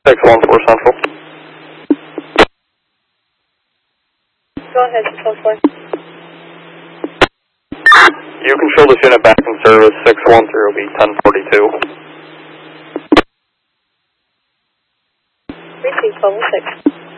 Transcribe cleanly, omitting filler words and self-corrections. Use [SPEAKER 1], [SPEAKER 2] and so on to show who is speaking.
[SPEAKER 1] 614 Central.
[SPEAKER 2] Go ahead, 614.
[SPEAKER 1] You control this unit back in service. 613 will be 1042.
[SPEAKER 2] Receive 1206.